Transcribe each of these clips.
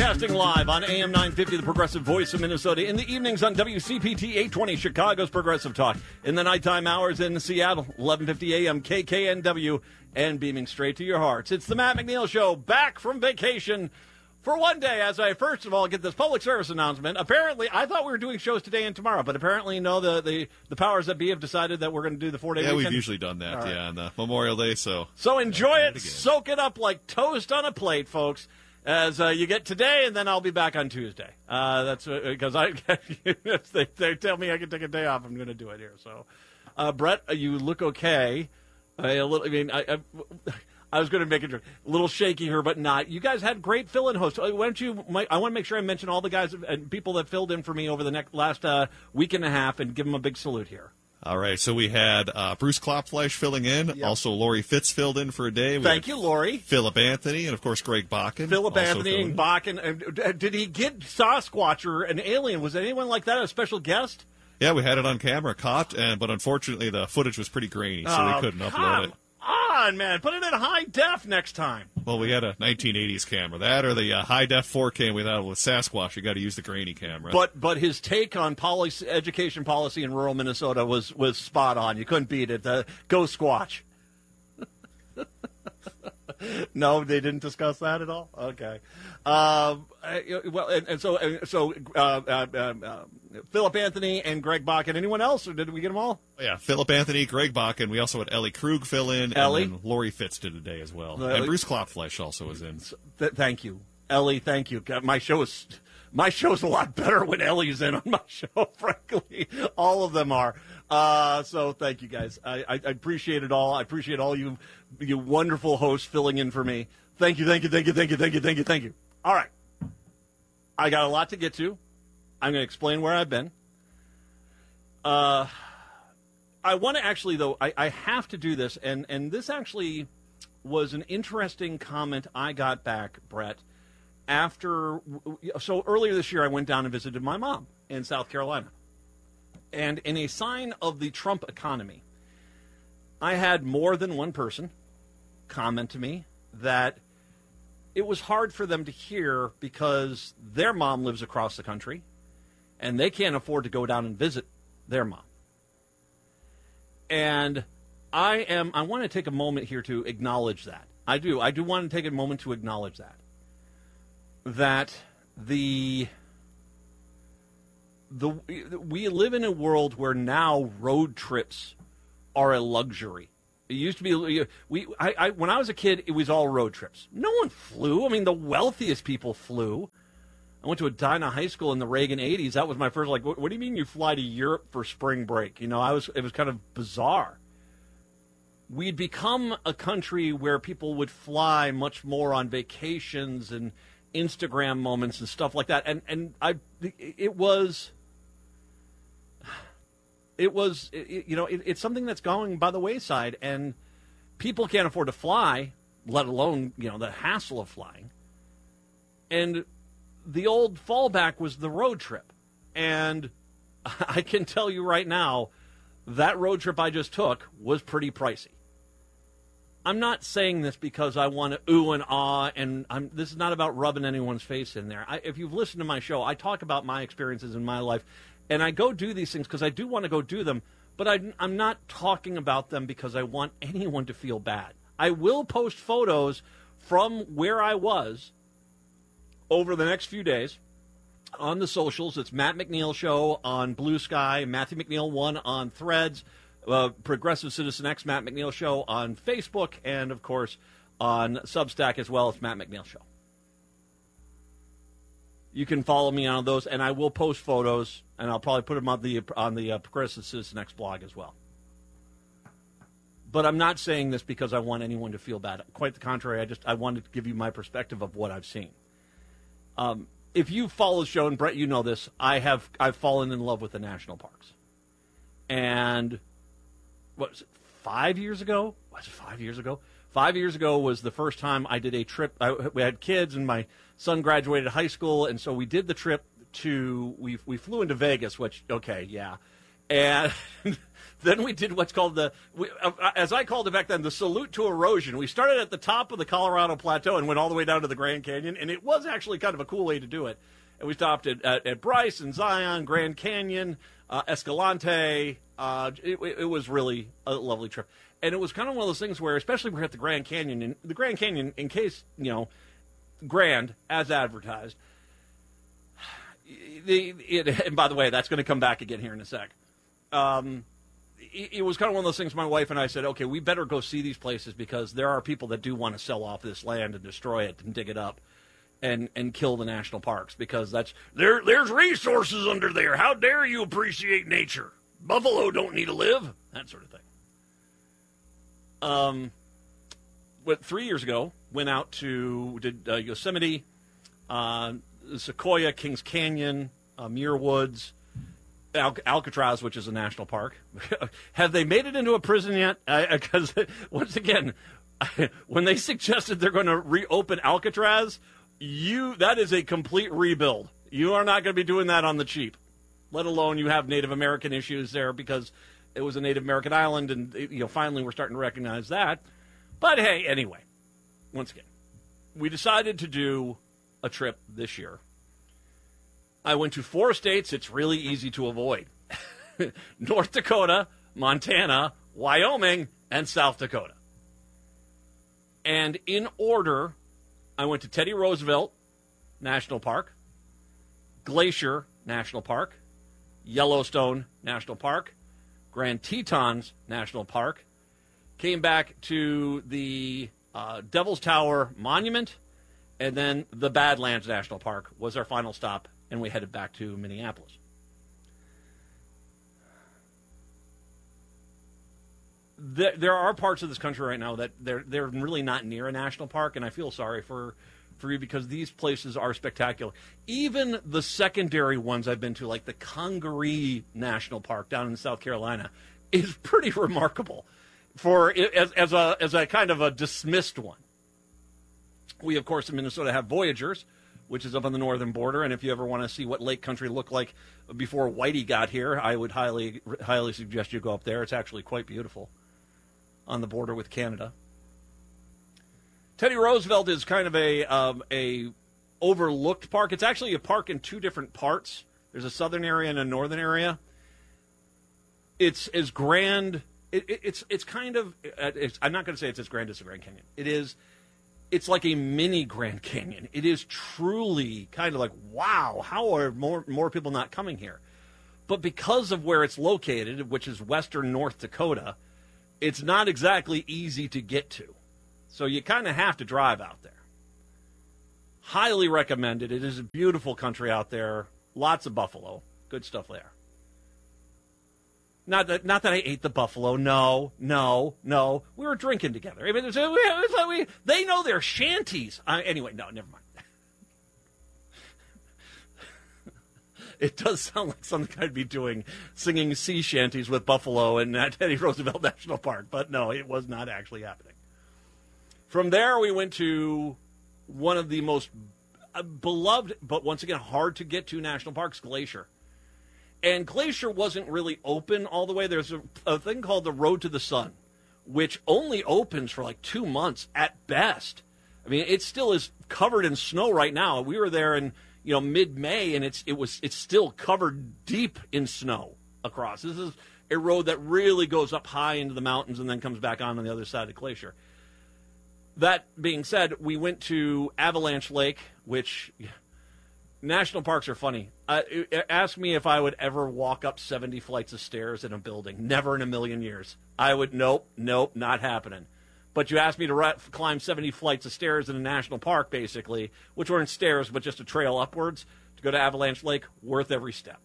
Broadcasting live on AM 950, the Progressive Voice of Minnesota. In the evenings on WCPT 820, Chicago's Progressive Talk. In the nighttime hours in Seattle, 1150 AM, KKNW, and beaming straight to your hearts. It's the Matt McNeil Show, back from vacation for one day, as I first of all get this public service announcement. Apparently, I thought we were doing shows today and tomorrow, but apparently, no, the powers that be have decided that we're going to do the 4-day weekend. Yeah, we've usually done that, right. On Memorial Day, so enjoy it, soak it up like toast on a plate, folks, as you get today, and then I'll be back on Tuesday. That's because they tell me I can take a day off. I'm going to do it here. So, Brett, you look okay. I was going to make it a little shaky here, but not. You guys had great fill-in hosts. Why don't you? I want to make sure I mention all the guys and people that filled in for me over the last week and a half, and give them a big salute here. All right, so we had Bruce Klopfleisch filling in. Yep. Also, Lori Fitz filled in for a day. Thank you, Lori. Philip Anthony, and, of course, Greg Bakken. Philip Anthony and Bakken. Did he get Sasquatch or an alien? Was anyone like that a special guest? Yeah, we had it on camera, caught, but unfortunately the footage was pretty grainy, so we couldn't upload it. On, man. Put it in high def next time. Well, we had a 1980s camera. That or the high def 4K with Sasquatch. You got to use the grainy camera. But his take on education policy in rural Minnesota was spot on. You couldn't beat it. Go Squatch. No, they didn't discuss that at all. Okay. So Philip Anthony and Greg Bakken. Anyone else, or did we get them all? Yeah, Philip Anthony, Greg Bakken. We also had Ellie Krug fill in. Ellie? And then Lori Fitz did a day as well. And Bruce Klopfleisch also was in. Thank you, Ellie. Thank you. My show's a lot better when Ellie's in on my show. Frankly, all of them are. So thank you guys. I appreciate it all. I appreciate all you wonderful hosts filling in for me. Thank you. All right. I got a lot to get to. I'm going to explain where I've been. I want to actually, though, I have to do this, and this actually was an interesting comment I got back, Brett, so earlier this year I went down and visited my mom in South Carolina. And in a sign of the Trump economy, I had more than one person comment to me that it was hard for them to hear because their mom lives across the country and they can't afford to go down and visit their mom. And I want to take a moment here to acknowledge that. I do want to take a moment to acknowledge that. That we live in a world where now road trips are a luxury. It used to be when I was a kid, it was all road trips. No one flew. I mean, the wealthiest people flew. I went to Edina High School in the Reagan 80s. That was my first, what do you mean you fly to Europe for spring break? It was kind of bizarre. We'd become a country where people would fly much more on vacations and Instagram moments and stuff like that. It's something that's going by the wayside, and people can't afford to fly, let alone, the hassle of flying. And the old fallback was the road trip. And I can tell you right now, that road trip I just took was pretty pricey. I'm not saying this because I want to ooh and ah, and this is not about rubbing anyone's face in there. If you've listened to my show, I talk about my experiences in my life, and I go do these things because I do want to go do them, but I'm not talking about them because I want anyone to feel bad. I will post photos from where I was over the next few days on the socials. It's Matt McNeil Show on Blue Sky, Matthew McNeil 1 on Threads, Progressive Citizen X Matt McNeil Show on Facebook, and, of course, on Substack as well. It's Matt McNeil Show. You can follow me on those, and I will post photos, and I'll probably put them on the Progressive Citizen X blog as well. But I'm not saying this because I want anyone to feel bad. Quite the contrary. I wanted to give you my perspective of what I've seen. If you follow the show, and Brett, you know this, I've fallen in love with the national parks. And what was it, 5 years ago? Was it 5 years ago? 5 years ago was the first time I did a trip. We had kids, and my son graduated high school, and so we did the trip we flew into Vegas, which, okay, yeah. And then we did what's called as I called it back then, the salute to erosion. We started at the top of the Colorado Plateau and went all the way down to the Grand Canyon, and it was actually kind of a cool way to do it. And we stopped at Bryce and Zion, Grand Canyon, Escalante. It was really a lovely trip. And it was kind of one of those things where, especially we're at the Grand Canyon, and the Grand Canyon, in case, grand, as advertised. And by the way, that's going to come back again here in a sec. It was kind of one of those things my wife and I said, okay, we better go see these places because there are people that do want to sell off this land and destroy it and dig it up and kill the national parks because there's resources under there. How dare you appreciate nature? Buffalo don't need to live. That sort of thing. 3 years ago, did Yosemite, Sequoia, Kings Canyon, Muir Woods, Alcatraz, which is a national park. Have they made it into a prison yet? Because, once again, when they suggested they're going to reopen Alcatraz, that is a complete rebuild. You are not going to be doing that on the cheap, let alone you have Native American issues there because it was a Native American island, and finally we're starting to recognize that. But, hey, anyway, once again, we decided to do a trip this year. I went to 4 states it's really easy to avoid. North Dakota, Montana, Wyoming, and South Dakota. And in order, I went to Teddy Roosevelt National Park, Glacier National Park, Yellowstone National Park, Grand Tetons National Park, came back to the Devil's Tower Monument, and then the Badlands National Park was our final stop, and we headed back to Minneapolis. There are parts of this country right now that they're really not near a national park, and I feel sorry for you because these places are spectacular. Even the secondary ones I've been to, like the Congaree National Park down in South Carolina, is pretty remarkable as a kind of a dismissed one. We, of course, in Minnesota have Voyagers, which is up on the northern border, and if you ever want to see what lake country looked like before Whitey got here, I would highly suggest you go up there. It's actually quite beautiful on the border with Canada. Teddy Roosevelt is kind of a overlooked park. It's actually a park in 2 different parts. There's a southern area and a northern area. It's as grand. It's kind of. I'm not going to say it's as grand as the Grand Canyon. It's like a mini Grand Canyon. It is truly kind of like, wow, how are more people not coming here? But because of where it's located, which is western North Dakota, it's not exactly easy to get to. So you kind of have to drive out there. Highly recommended. It is a beautiful country out there. Lots of buffalo. Good stuff there. Not that I ate the buffalo. No. We were drinking together. I mean, they know their shanties. Anyway, no, never mind. It does sound like something I'd be doing, singing sea shanties with buffalo in Teddy Roosevelt National Park. But no, it was not actually happening. From there, we went to one of the most beloved, but once again, hard to get to national parks, Glacier. And Glacier wasn't really open all the way. There's a thing called the Road to the Sun, which only opens for like 2 months at best. I mean, it still is covered in snow right now. We were there in mid-May, and it's still covered deep in snow across. This is a road that really goes up high into the mountains and then comes back on the other side of Glacier. That being said, we went to Avalanche Lake, which national parks are funny. Ask me if I would ever walk up 70 flights of stairs in a building. Never in a million years. I would, nope, not happening. But you asked me to climb 70 flights of stairs in a national park, basically, which weren't stairs, but just a trail upwards, to go to Avalanche Lake, worth every step.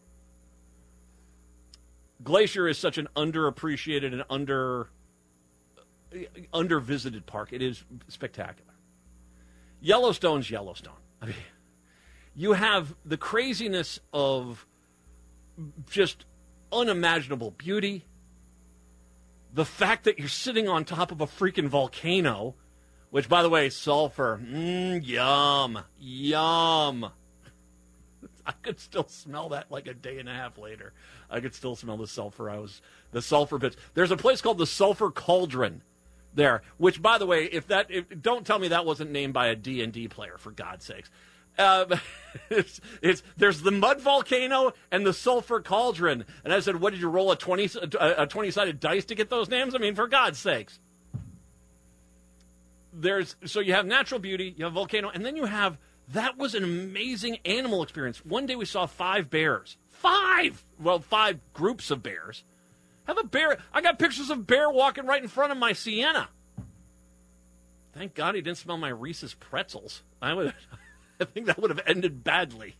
Glacier is such an underappreciated and undervisited park. It is spectacular. Yellowstone's Yellowstone. I mean, you have the craziness of just unimaginable beauty. The fact that you're sitting on top of a freaking volcano, which, by the way, sulfur, yum. I could still smell that like a day and a half later. I could still smell the sulfur. The sulfur bits. There's a place called the Sulfur Cauldron there, which, by the way, don't tell me that wasn't named by a D&D player, for God's sakes. There's the Mud Volcano and the Sulfur Cauldron. And I said, what, did you roll a 20-sided dice to get those names? I mean, for God's sakes. So you have natural beauty, you have volcano, and then that was an amazing animal experience. One day we saw 5 bears. 5 groups of bears. Have a bear. I got pictures of bear walking right in front of my Sienna. Thank God he didn't smell my Reese's pretzels. I think that would have ended badly.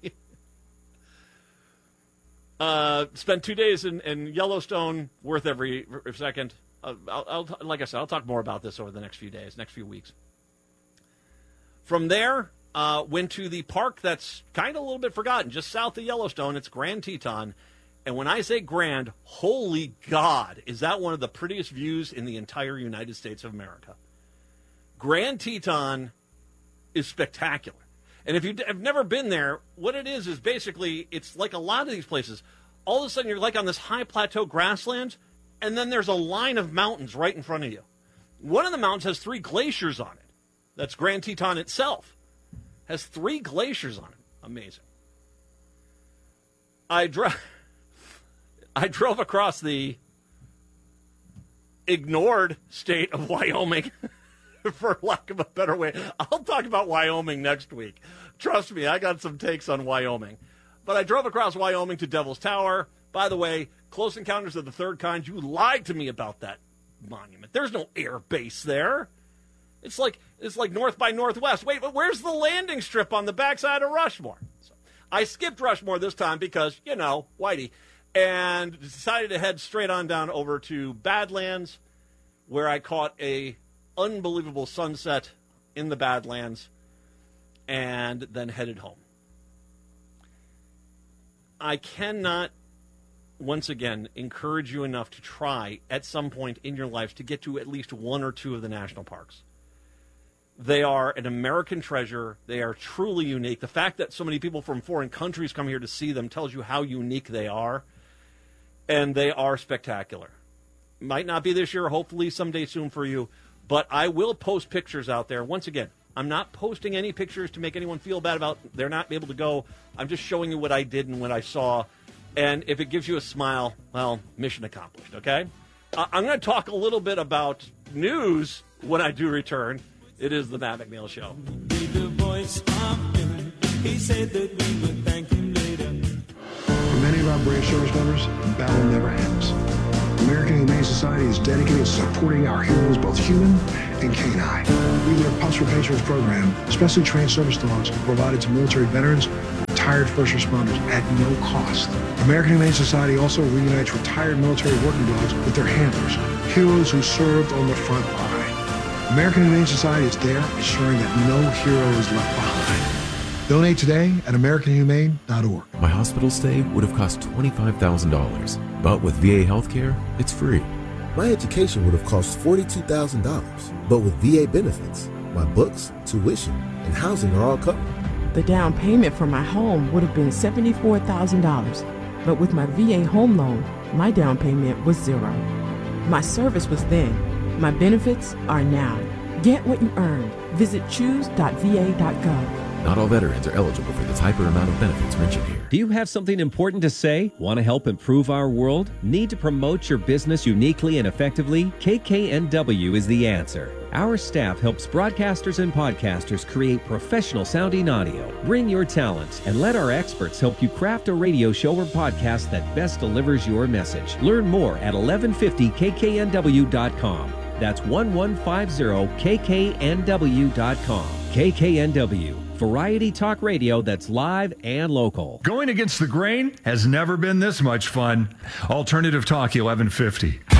Spent 2 days in Yellowstone, worth every second. Like I said, I'll talk more about this over the next few days, next few weeks. From there, went to the park that's kind of a little bit forgotten, just south of Yellowstone. It's Grand Teton. And when I say grand, holy God, is that one of the prettiest views in the entire United States of America. Grand Teton is spectacular. And if you have never been there, what it is basically, it's like a lot of these places. All of a sudden, you're like on this high plateau grassland, and then there's a line of mountains right in front of you. One of the mountains has 3 glaciers on it. That's Grand Teton itself. Has 3 glaciers on it. Amazing. I drove across the ignored state of Wyoming, for lack of a better way. I'll talk about Wyoming next week. Trust me, I got some takes on Wyoming. But I drove across Wyoming to Devil's Tower. By the way, Close Encounters of the Third Kind, you lied to me about that monument. There's no air base there. It's like North by Northwest. Wait, but where's the landing strip on the backside of Rushmore? So I skipped Rushmore this time because, Whitey, and decided to head straight on down over to Badlands, where I caught a unbelievable sunset in the Badlands, and then headed home. I cannot, once again, encourage you enough to try at some point in your life to get to at least 1 or 2 of the national parks. They are an American treasure. They are truly unique. The fact that so many people from foreign countries come here to see them tells you how unique they are. And they are spectacular. Might not be this year, hopefully someday soon for you. But I will post pictures out there. Once again, I'm not posting any pictures to make anyone feel bad about they're not able to go. I'm just showing you what I did and what I saw. And if it gives you a smile, well, mission accomplished, okay? I'm going to talk a little bit about news when I do return. It is the Matt McNeil Show. He said that we would thank him later. For many of our brave service members, the battle never ends. American Humane Society is dedicated to supporting our heroes, both human and canine. Through their Pups for Patriots program, specially trained service dogs are provided to military veterans, retired first responders at no cost. American Humane Society also reunites retired military working dogs with their handlers, heroes who served on the front line. American Humane Society is there, ensuring that no hero is left behind. Donate today at AmericanHumane.org. My hospital stay would have cost $25,000, but with VA healthcare, it's free. My education would have cost $42,000, but with VA benefits, my books, tuition, and housing are all covered. The down payment for my home would have been $74,000, but with my VA home loan, my down payment was $0. My service was then. My benefits are now. Get what you earned. Visit choose.va.gov. Not all veterans are eligible for the type or amount of benefits mentioned here. Do you have something important to say? Want to help improve our world? Need to promote your business uniquely and effectively? KKNW is the answer. Our staff helps broadcasters and podcasters create professional sounding audio. Bring your talents and let our experts help you craft a radio show or podcast that best delivers your message. Learn more at 1150kknw.com. That's 1150kknw.com. KKNW. Variety talk radio that's live and local. Going against the grain has never been this much fun. Alternative Talk 1150.